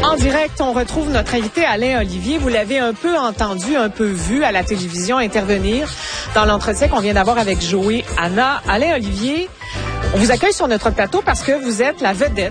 En direct, on retrouve notre invité Alain Olivier. Vous l'avez un peu entendu, un peu vu à la télévision intervenir dans l'entretien qu'on vient d'avoir avec Joey Anna. Alain Olivier, on vous accueille sur notre plateau parce que vous êtes la vedette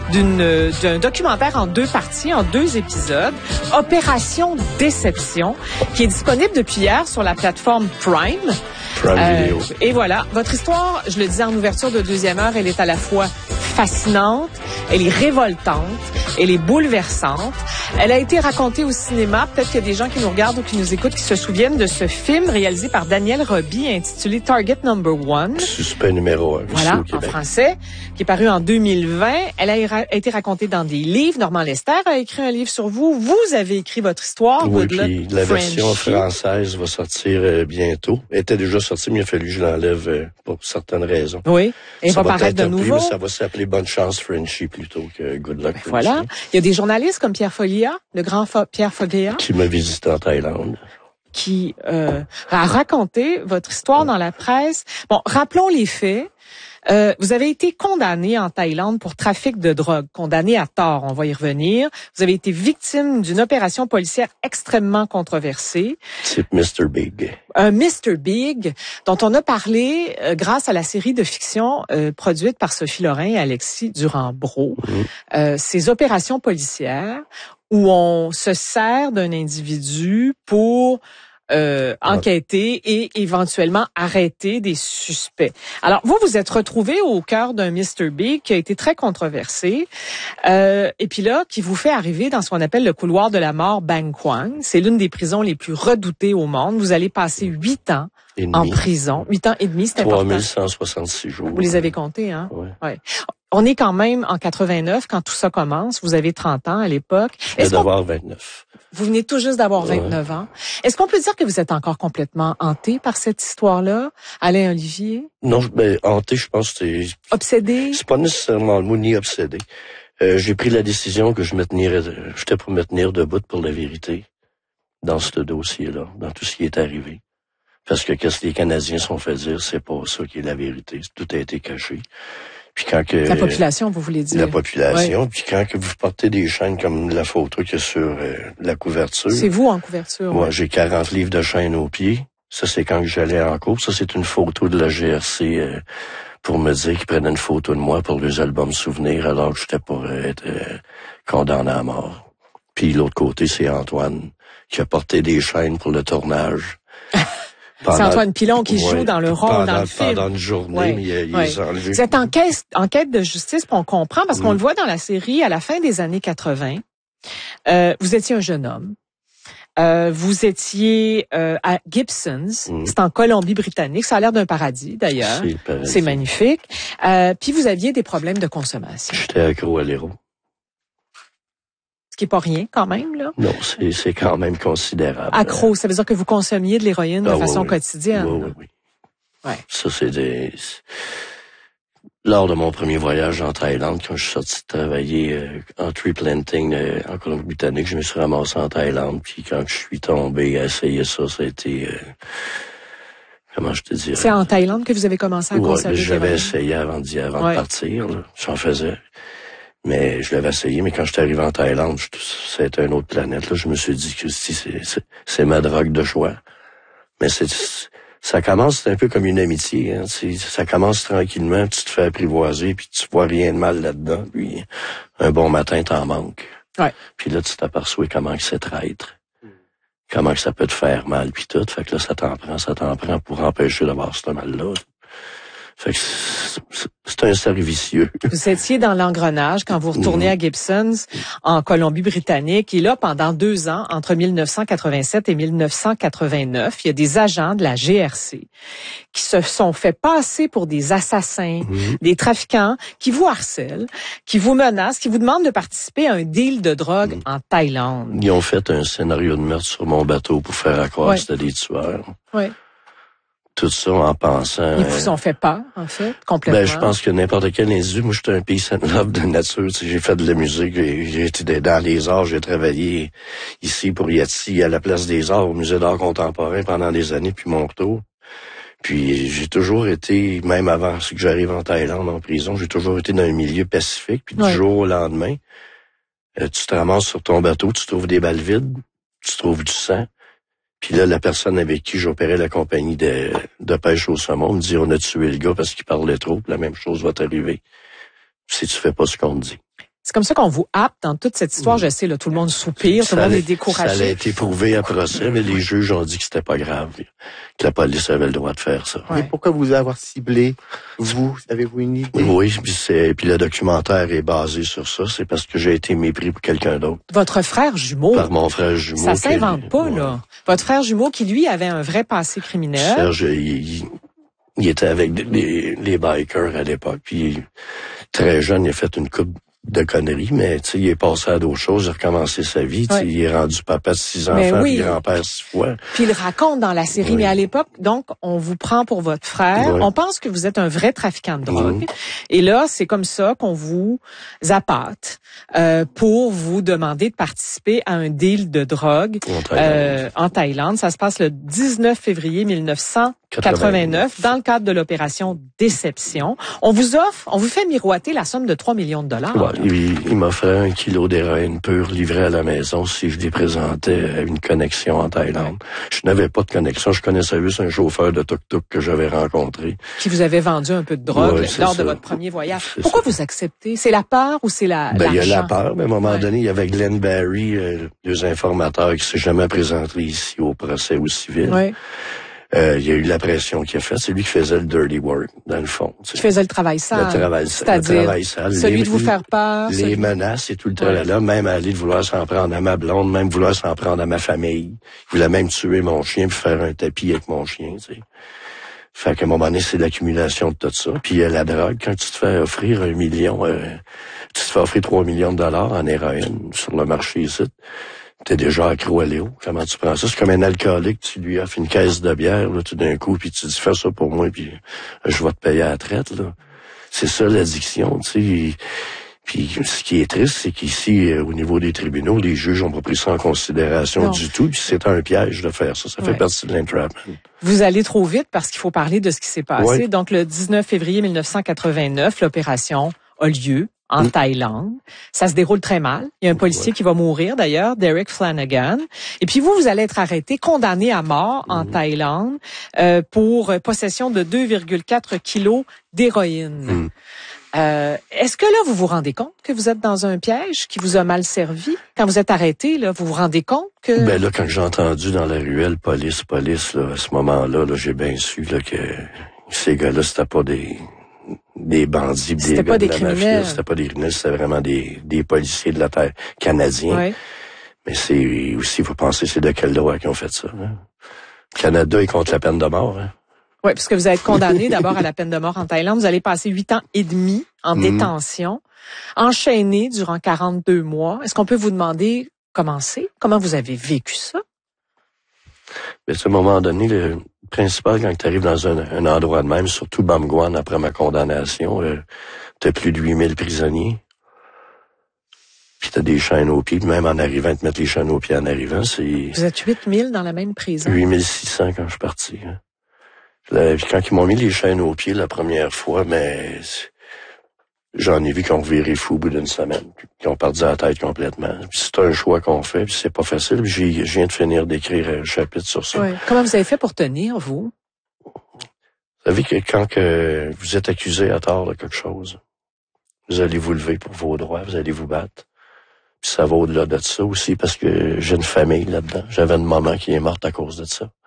d'un documentaire en 2 parties, en 2 épisodes, Opération Déception, qui est disponible depuis hier sur la plateforme Prime. Vidéo. Et voilà, votre histoire, je le disais en ouverture de 2e heure, elle est à la fois fascinante, elle est révoltante, elle est bouleversante. Elle a été racontée au cinéma. Peut-être qu'il y a des gens qui nous regardent ou qui nous écoutent qui se souviennent de ce film réalisé par Daniel Roby intitulé Target Number 1. Suspect numéro 1. Voilà, en français, qui est paru en 2020. Elle a été racontée dans des livres. Normand Lester a écrit un livre sur vous. Vous avez écrit votre histoire. Oui, puis la version française va sortir bientôt. Elle était déjà sortie, mais il a fallu que je l'enlève pour certaines raisons. Oui, et va paraître de nouveau. Ça va s'appeler Bonne Chance Frenchie plutôt que Good Luck Frenchie. Voilà. Il y a des journalistes comme Pierre Foglia, le grand Pierre Foglia, qui m'a visité en Thaïlande, qui a raconté votre histoire dans la presse. Bon, rappelons les faits. Vous avez été condamné en Thaïlande pour trafic de drogue, condamné à tort, on va y revenir. Vous avez été victime d'une opération policière extrêmement controversée. C'est Mr. Big. Un Mr. Big dont on a parlé grâce à la série de fiction produite par Sophie Lorrain et Alexis Durand-Brault. Ces opérations policières où on se sert d'un individu pour enquêter et éventuellement arrêter des suspects. Alors, vous êtes retrouvé au cœur d'un Mr. Big qui a été très controversé, et puis là, qui vous fait arriver dans ce qu'on appelle le couloir de la mort Bang Kwang. C'est l'une des prisons les plus redoutées au monde. Vous allez passer 8 ans en prison. 8 ans et demi, c'est important. 3166 jours. Vous les avez comptés, hein? Oui. Ouais. On est quand même en 89 quand tout ça commence. Vous avez 30 ans à l'époque. Je venais d'avoir 29. Vous venez tout juste d'avoir 29 ans. Est-ce qu'on peut dire que vous êtes encore complètement hanté par cette histoire-là, Alain Olivier? Non, hanté, je pense que c'est... Obsédé? C'est pas nécessairement le mot ni obsédé. J'ai pris la décision que j'étais pour me tenir debout pour la vérité dans ce dossier-là, dans tout ce qui est arrivé. Parce que qu'est-ce que les Canadiens sont fait dire, c'est pas ça qui est la vérité. Tout a été caché. Puis quand que la population, vous voulez dire? La population. Ouais. Puis quand que vous portez des chaînes comme la photo qu'il y a sur la couverture. C'est vous en couverture. Moi, j'ai 40 livres de chaînes aux pieds. Ça, c'est quand que j'allais en cours. Ça, c'est une photo de la GRC pour me dire qu'ils prenaient une photo de moi pour les albums souvenirs alors que j'étais pour être condamné à mort. Puis l'autre côté, c'est Antoine qui a porté des chaînes pour le tournage. C'est Antoine Pilon qui joue dans le rôle dans le film. Pendant une journée, mais il est enlevé. Vous êtes en quête de justice, puis on comprend, parce qu'on le voit dans la série, à la fin des années 80, vous étiez un jeune homme. Vous étiez à Gibson's, c'est en Colombie-Britannique. Ça a l'air d'un paradis, d'ailleurs. C'est magnifique. Puis vous aviez des problèmes de consommation. J'étais accro à l'héros. Ce qui est pas rien, quand même, là. Non, c'est quand même considérable. Accro, ça veut dire que vous consommiez de l'héroïne de façon quotidienne. Oui. Ouais. Ça, lors de mon premier voyage en Thaïlande, quand je suis sorti de travailler en tree planting en Colombie-Britannique, je me suis ramassé en Thaïlande. Puis quand je suis tombé à essayer ça, ça a été... comment je te dirais? C'est en Thaïlande que vous avez commencé à consommer? J'avais essayé avant de partir. Là. J'en faisais. Mais je l'avais essayé, mais quand je suis arrivé en Thaïlande, c'était une autre planète. Là, je me suis dit que c'est ma drogue de choix. Mais ça commence, c'est un peu comme une amitié. Hein, ça commence tranquillement, tu te fais apprivoiser, puis tu vois rien de mal là-dedans. Puis un bon matin, t'en manques. Ouais. Puis là, tu t'aperçois comment que c'est traître. Comment que ça peut te faire mal, puis tout. Fait que là, ça t'en prend pour empêcher d'avoir ce mal-là. Fait que c'est un cercle vicieux. Vous étiez dans l'engrenage quand vous retournez à Gibson's en Colombie-Britannique. Et là, pendant 2 ans, entre 1987 et 1989, il y a des agents de la GRC qui se sont fait passer pour des assassins, des trafiquants, qui vous harcèlent, qui vous menacent, qui vous demandent de participer à un deal de drogue en Thaïlande. Ils ont fait un scénario de meurtre sur mon bateau pour faire croire que c'était des tueurs. Oui. Tout ça en pensant... Ils vous ont fait peur, en fait, complètement. Je pense que n'importe quel individu, moi, j'étais un peace and love de nature. Tu sais, j'ai fait de la musique, j'ai été dans les arts, j'ai travaillé ici pour Yati, à la Place des Arts, au Musée d'art contemporain pendant des années, puis mon retour. Puis j'ai toujours été, même avant que j'arrive en Thaïlande, en prison, j'ai toujours été dans un milieu pacifique, puis du jour au lendemain, Tu te ramasses sur ton bateau, tu trouves des balles vides, tu trouves du sang. Puis là, la personne avec qui j'opérais la compagnie de pêche au saumon me dit, on a tué le gars parce qu'il parlait trop, la même chose va t'arriver si tu fais pas ce qu'on te dit. C'est comme ça qu'on vous happe dans toute cette histoire. Je sais, là, tout le monde soupire, tout le monde est découragé. Ça a été prouvé à procès, mais les juges ont dit que c'était pas grave, que la police avait le droit de faire ça. Ouais. Mais pourquoi vous avoir ciblé, vous? Avez-vous une idée? Oui, puis le documentaire est basé sur ça. C'est parce que j'ai été mépris pour quelqu'un d'autre. Votre frère jumeau. Par mon frère jumeau. Ça s'invente pas, là. Votre frère jumeau qui, lui, avait un vrai passé criminel. Serge, il était avec les bikers à l'époque, puis très jeune, il a fait une coupe de conneries, mais tu sais, il est passé à d'autres choses, il a recommencé sa vie, ouais. Il est rendu papa de 6 enfants, puis grand-père 6 fois. Puis il raconte dans la série, mais à l'époque, donc, on vous prend pour votre frère, on pense que vous êtes un vrai trafiquant de drogue, et là, c'est comme ça qu'on vous appâte pour vous demander de participer à un deal de drogue en Thaïlande. Ça se passe le 19 février 1989, dans le cadre de l'opération Déception. On vous fait miroiter la somme de 3 millions de dollars. Ouais, il m'offrait 1 kilo d'héroïne pure livrée à la maison si je lui présentais une connexion en Thaïlande. Je n'avais pas de connexion, je connaissais juste un chauffeur de tuk-tuk que j'avais rencontré. Qui vous avait vendu un peu de drogue lors de votre premier voyage. Pourquoi vous acceptez? C'est la peur ou c'est l'argent? Il y a la peur, mais à un moment donné, il y avait Glenn Barry, deux informateurs qui s'est jamais présenté ici au procès au civil. Oui. Il y a eu la pression qu'il a faite. C'est lui qui faisait le dirty work, dans le fond. Qui faisait le travail sale. C'est-à-dire celui de vous faire peur. Les menaces et tout le tralala, même aller de vouloir s'en prendre à ma blonde, même vouloir s'en prendre à ma famille. Il voulait même tuer mon chien puis faire un tapis avec mon chien, tu sais. Fait qu'à un moment donné, c'est l'accumulation de tout ça. Puis la drogue, quand tu te fais offrir 1 million, tu te fais offrir 3 millions de dollars en héroïne sur le marché ici. T'es déjà accro à Léo. Comment tu prends ça? C'est comme un alcoolique, tu lui offres une caisse de bière, là, tout d'un coup, puis tu dis, fais ça pour moi, puis je vais te payer à la traite, là. C'est ça, l'addiction, tu sais. Puis ce qui est triste, c'est qu'ici, au niveau des tribunaux, les juges n'ont pas pris ça en considération du tout, puis c'est un piège de faire ça. Ça fait partie de l'entrapment. Vous allez trop vite parce qu'il faut parler de ce qui s'est passé. Ouais. Donc, le 19 février 1989, l'opération a lieu en Thaïlande. Ça se déroule très mal. Il y a un policier qui va mourir, d'ailleurs, Derek Flanagan. Et puis vous allez être arrêté, condamné à mort en Thaïlande pour possession de 2,4 kilos d'héroïne. Est-ce que là, vous vous rendez compte que vous êtes dans un piège qui vous a mal servi? Quand vous êtes arrêté, là, vous vous rendez compte que... Ben là, quand j'ai entendu dans la ruelle police, là, à ce moment-là, là, j'ai bien su là, que ces gars-là, c'était pas des bandits, des gars de la mafia, c'était pas des criminels, c'était vraiment des policiers de la terre canadiens. Oui. Mais c'est aussi, il faut penser, c'est de quelle loi qu'ils ont fait ça. Hein? Le Canada est contre la peine de mort. Hein? Oui, puisque vous allez être condamné d'abord à la peine de mort en Thaïlande. Vous allez passer 8 ans et demi en détention, enchaîné durant 42 mois. Est-ce qu'on peut vous demander comment c'est? Comment vous avez vécu ça? Mais à un moment donné, le principal, quand tu arrives dans un endroit de même, surtout Bamguan, après ma condamnation, t'as plus de 8000 prisonniers. Puis t'as des chaînes aux pieds, puis même en arrivant, te mettre les chaînes aux pieds en arrivant, c'est... Vous êtes 8000 dans la même prison? 8600 quand je suis parti. Hein. Là, puis quand ils m'ont mis les chaînes aux pieds la première fois, mais j'en ai vu qui ont reviré fou au bout d'une semaine, qui ont perdu la tête complètement. Puis c'est un choix qu'on fait, puis c'est pas facile. Puis je viens de finir d'écrire un chapitre sur ça. Oui. Comment vous avez fait pour tenir, vous? Vous savez que quand vous êtes accusé à tort de quelque chose, vous allez vous lever pour vos droits, vous allez vous battre. Puis ça va au-delà de ça aussi, parce que j'ai une famille là-dedans. J'avais une maman qui est morte à cause de ça.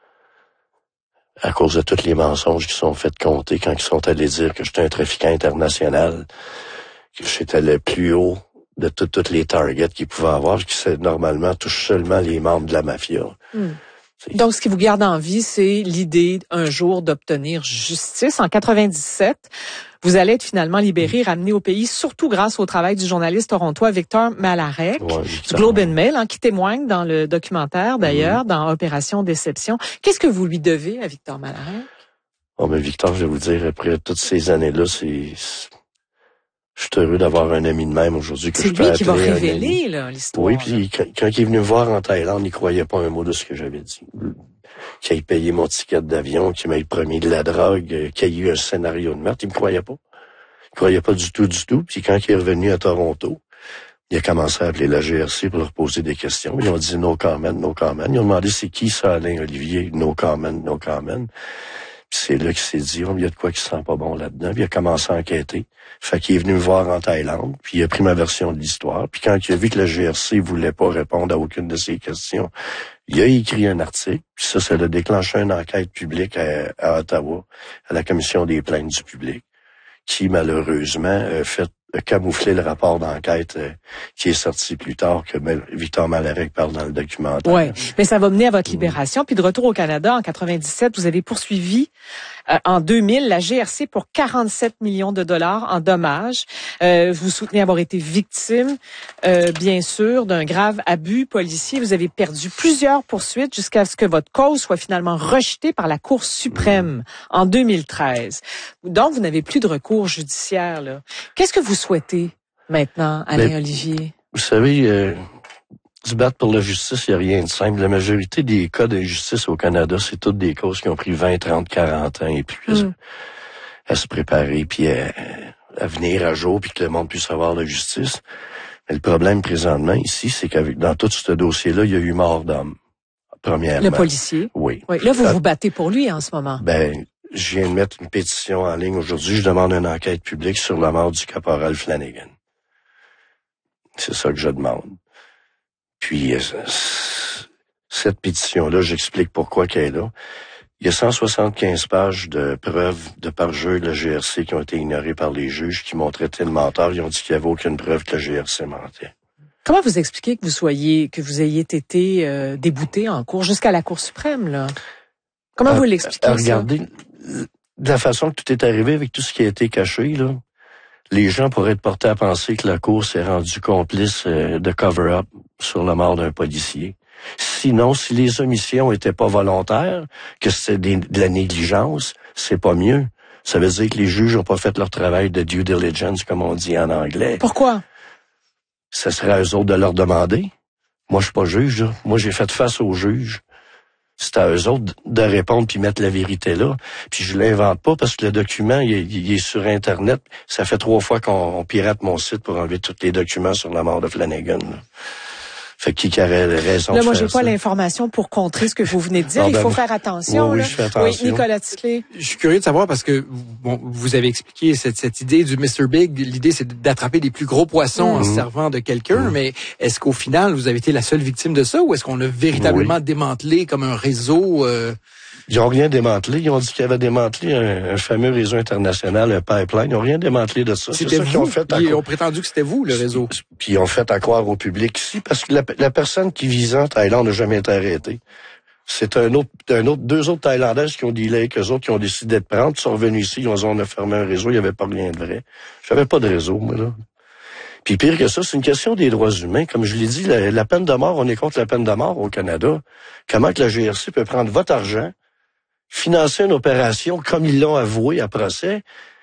À cause de tous les mensonges qui sont faits compter quand ils sont allés dire que j'étais un trafiquant international, que j'étais le plus haut de toutes les targets qu'ils pouvaient avoir, qui normalement touchent seulement les membres de la mafia. Donc, ce qui vous garde en vie, c'est l'idée un jour d'obtenir justice. En 97, vous allez être finalement libéré, ramené au pays, surtout grâce au travail du journaliste torontois Victor Malarek, du Globe and Mail, qui témoigne dans le documentaire, d'ailleurs, dans Opération Déception. Qu'est-ce que vous lui devez à Victor Malarek? Oh, mais Victor, je vais vous dire, après toutes ces années-là, je suis heureux d'avoir un ami de même aujourd'hui que je peux appeler. C'est lui qui va révéler là, l'histoire. Oui, puis quand il est venu me voir en Thaïlande, il croyait pas un mot de ce que j'avais dit. Qu'il ait payé mon ticket d'avion, qu'il m'ait promis de la drogue, qu'il y ait eu un scénario de meurtre, il me croyait pas. Il croyait pas du tout. Puis quand il est revenu à Toronto, Il a commencé à appeler la GRC pour leur poser des questions. Ils ont dit no comment, no comment. Ils ont demandé c'est qui ça, Alain Olivier? No comment, no comment. Puis c'est là qu'il s'est dit, il y a de quoi qui sent pas bon là-dedans. Puis il a commencé à enquêter. Fait qu'il est venu me voir en Thaïlande, puis il a pris ma version de l'histoire. Puis quand il a vu que la GRC voulait pas répondre à aucune de ses questions, il a écrit un article. Puis ça a déclenché une enquête publique à Ottawa, à la Commission des plaintes du public, qui malheureusement a camouflé le rapport d'enquête qui est sorti plus tard, que Victor Malarec parle dans le documentaire. Oui, mais ça va mener à votre libération. Puis de retour au Canada, en 97, vous avez poursuivi en 2000 la GRC pour 47 millions de dollars en dommages. Vous soutenez avoir été victime, bien sûr, d'un grave abus policier. Vous avez perdu plusieurs poursuites jusqu'à ce que votre cause soit finalement rejetée par la Cour suprême en 2013. Donc, vous n'avez plus de recours judiciaire, là. Qu'est-ce que vous souhaitez maintenant, Alain Olivier? Vous savez, se battre pour la justice, il n'y a rien de simple. La majorité des cas d'injustice au Canada, c'est toutes des causes qui ont pris 20, 30, 40 ans et plus à se préparer, puis à venir à jour, puis que le monde puisse avoir la justice. Mais le problème présentement ici, c'est qu'avec dans tout ce dossier-là, il y a eu mort d'homme, premièrement. Le policier? Oui. Oui. Là, vous vous battez pour lui en ce moment. Je viens de mettre une pétition en ligne aujourd'hui. Je demande une enquête publique sur la mort du caporal Flanagan. C'est ça que je demande. Puis, cette pétition-là, j'explique pourquoi qu'elle est là. Il y a 175 pages de preuves de parjure de la GRC qui ont été ignorées par les juges, qui m'ont traité de menteur. Ils ont dit qu'il n'y avait aucune preuve que la GRC mentait. Comment vous expliquez que vous ayez été débouté en cours jusqu'à la Cour suprême, là? Comment vous l'expliquez, ça? Regardez, de la façon que tout est arrivé avec tout ce qui a été caché, là, les gens pourraient être portés à penser que la Cour s'est rendue complice de cover-up sur la mort d'un policier. Sinon, si les omissions étaient pas volontaires, que c'était de la négligence, c'est pas mieux. Ça veut dire que les juges n'ont pas fait leur travail de due diligence, comme on dit en anglais. Pourquoi? Ça serait à eux autres de leur demander. Moi, je suis pas juge, là. Moi, j'ai fait face aux juges. C'est à eux autres de répondre puis mettre la vérité là. Puis je l'invente pas parce que le document, il est sur Internet. Ça fait 3 fois qu'on pirate mon site pour enlever tous les documents sur la mort de Flanagan, là. Fait qui aurait raison de faire ça? Là, moi, j'ai pas l'information pour contrer ce que vous venez de dire. Il faut faire attention. Oui, là. je fais attention. Oui, Nicolas Ticlé. Je suis curieux de savoir parce que bon, vous avez expliqué cette idée du Mr. Big. L'idée, c'est d'attraper les plus gros poissons en se servant de quelqu'un. Mais est-ce qu'au final, vous avez été la seule victime de ça ou est-ce qu'on a véritablement démantelé comme un réseau? Ils n'ont rien démantelé. Ils ont dit qu'ils avaient démantelé un fameux réseau international, un pipeline. Ils n'ont rien démantelé de ça. C'était ça qu'ils ont fait. Ils ont prétendu que c'était vous, le réseau. Puis ils ont fait à croire au public ici, parce que la personne qui visait en Thaïlande n'a jamais été arrêtée. C'est deux autres Thaïlandaises qui ont dealé avec eux autres, qui ont décidé de prendre. Ils sont revenus ici, on a fermé un réseau, il n'y avait pas rien de vrai. J'avais pas de réseau, moi, là. Puis pire que ça, c'est une question des droits humains. Comme je l'ai dit, la peine de mort, on est contre la peine de mort au Canada. Comment que la GRC peut prendre votre argent, financer une opération comme ils l'ont avoué à procès,